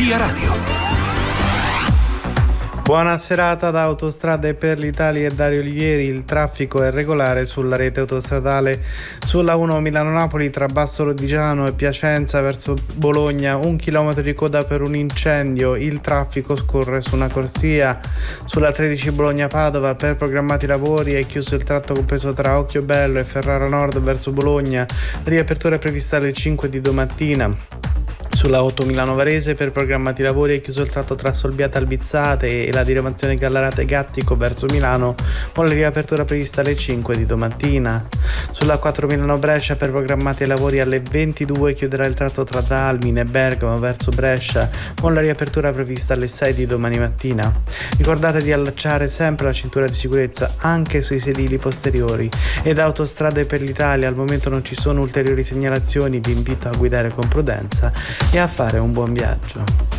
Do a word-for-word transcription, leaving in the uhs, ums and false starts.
Via Radio. Buona serata da Autostrade per l'Italia e Dario Olivieri. Il traffico è regolare sulla rete autostradale sulla uno Milano-Napoli tra Basso Lodigiano e Piacenza verso Bologna, un chilometro di coda per un incendio. Il traffico scorre su una corsia. Sulla tredici Bologna-Padova per programmati lavori è chiuso il tratto compreso tra Occhiobello e Ferrara Nord verso Bologna. Riapertura è prevista alle cinque di domattina. Sulla otto Milano-Varese per programmati lavori è chiuso il tratto tra Solbiate Albizzate e la diramazione Gallarate Gattico verso Milano, con la riapertura prevista alle cinque di domattina. Sulla quattro Milano-Brescia per programmati lavori alle ventidue chiuderà il tratto tra Dalmine e Bergamo verso Brescia, con la riapertura prevista alle sei di domani mattina. Ricordate di allacciare sempre la cintura di sicurezza anche sui sedili posteriori. Ed Autostrade per l'Italia, al momento non ci sono ulteriori segnalazioni, vi invito a guidare con prudenza e a fare un buon viaggio.